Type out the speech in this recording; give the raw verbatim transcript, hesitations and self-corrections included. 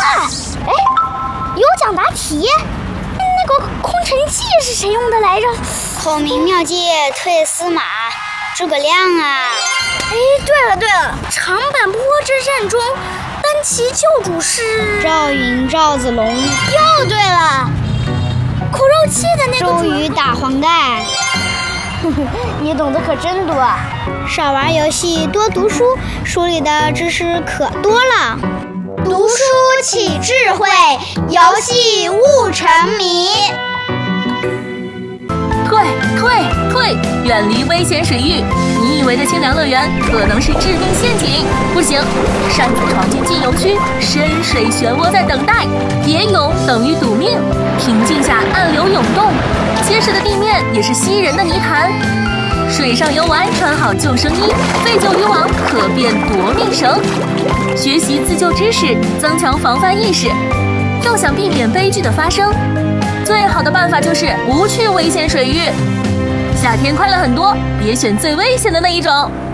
了！哎，有奖答题，那个空城计是谁用的来着？ 孔明妙计退司马，诸葛亮啊！ 哎，对了对了，长坂坡之战中，单骑救主是赵云、赵子龙。 又对了，苦肉计的那个周瑜打黄盖。 你懂得可真多啊！ 少玩游戏，多读书，书里的知识可多了。 读书起智慧，游戏悟沉迷。 退退退！远离危险水域！你以为的清凉乐园可能是致命陷阱。不行，擅自闯进禁游区，深水漩涡在等待。别游等于赌命。平静下暗流涌动，结实的地面也是吸人的泥潭。水上游玩穿好救生衣，废旧渔网可变夺命绳。学习自救知识，增强防范意识。要想避免悲剧的发生，最好的办法就是不去危险水域。夏天快乐很多，别选最危险的那一种。